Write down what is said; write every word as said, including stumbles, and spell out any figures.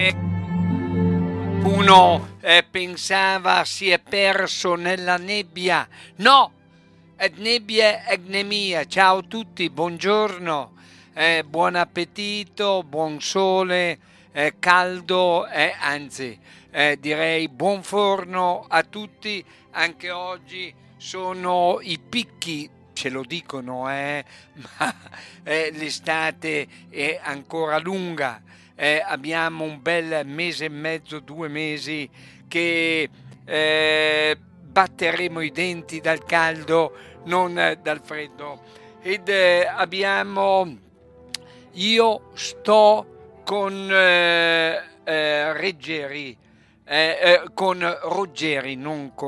Uno eh, pensava si è perso nella nebbia. No, è nebbia è nemia. Ciao a tutti, buongiorno, eh, buon appetito, buon sole, eh, caldo, eh, anzi eh, direi buon forno a tutti. Anche oggi sono i picchi, ce lo dicono, eh, ma eh, l'estate è ancora lunga. Eh, abbiamo un bel mese e mezzo, due mesi che eh, batteremo i denti dal caldo, non eh, dal freddo. Ed eh, abbiamo, io sto con eh, eh, Reggeri, eh, eh, con Ruggeri, non con